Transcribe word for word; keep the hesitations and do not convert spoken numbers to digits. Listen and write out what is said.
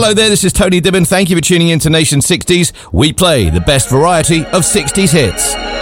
Hello there, this is Tony Dibben. Thank you for tuning in to Nation sixties. We play the best variety of sixties hits.